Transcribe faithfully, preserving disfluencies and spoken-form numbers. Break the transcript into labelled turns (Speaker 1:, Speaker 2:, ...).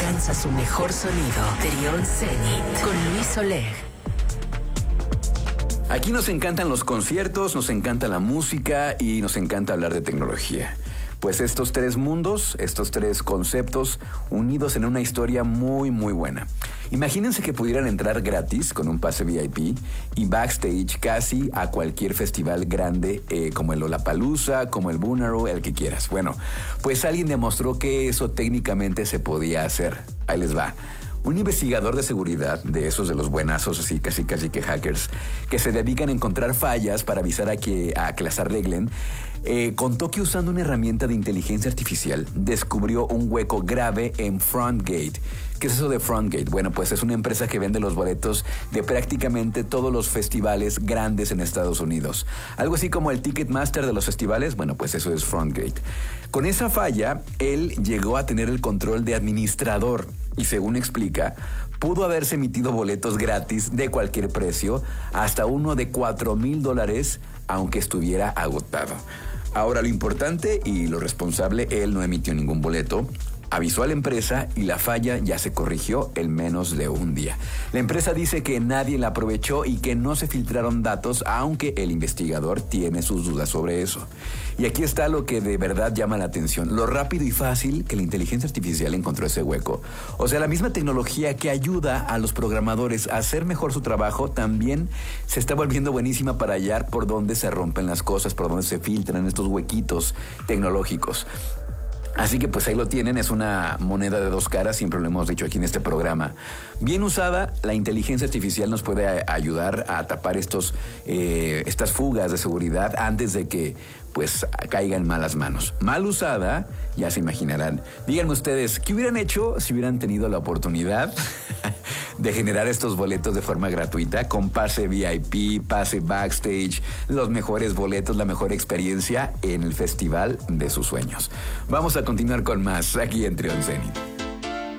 Speaker 1: alcanza su mejor sonido. Trión Zenit con Luis Oleg.
Speaker 2: Aquí nos encantan los conciertos, nos encanta la música y nos encanta hablar de tecnología. Pues estos tres mundos, estos tres conceptos unidos en una historia muy muy buena. Imagínense que pudieran entrar gratis con un pase V I P y backstage casi a cualquier festival grande eh, como el Lollapalooza, como el Bonnaroo, el que quieras. Bueno, pues alguien demostró que eso técnicamente se podía hacer. Ahí les va. Un investigador de seguridad, de esos de los buenazos, así casi casi que hackers, que se dedican a encontrar fallas para avisar a que, a que las arreglen, eh, contó que usando una herramienta de inteligencia artificial descubrió un hueco grave en Frontgate. ¿Qué es eso de Frontgate? Bueno, pues es una empresa que vende los boletos de prácticamente todos los festivales grandes en Estados Unidos. Algo así como el Ticketmaster de los festivales, bueno, pues eso es Frontgate. Con esa falla, él llegó a tener el control de administrador y según explica, pudo haberse emitido boletos gratis de cualquier precio, hasta uno de cuatro mil dólares, aunque estuviera agotado. Ahora, lo importante y lo responsable, él no emitió ningún boleto, avisó a la empresa y la falla ya se corrigió en menos de un día. La empresa dice que nadie la aprovechó y que no se filtraron datos, aunque el investigador tiene sus dudas sobre eso. Y aquí está lo que de verdad llama la atención, lo rápido y fácil que la inteligencia artificial encontró ese hueco. O sea, la misma tecnología que ayuda a los programadores a hacer mejor su trabajo también se está volviendo buenísima para hallar por dónde se rompen las cosas, por dónde se filtran estos huequitos tecnológicos. Así que pues ahí lo tienen, es una moneda de dos caras, siempre lo hemos dicho aquí en este programa. Bien usada, la inteligencia artificial nos puede a- ayudar a tapar estos, eh, estas fugas de seguridad antes de que pues caiga en malas manos. Mal usada, ya se imaginarán. Díganme ustedes, ¿qué hubieran hecho si hubieran tenido la oportunidad de generar estos boletos de forma gratuita con pase V I P, pase backstage, los mejores boletos, la mejor experiencia en el festival de sus sueños? Vamos a continuar con más aquí en Trión Zenit.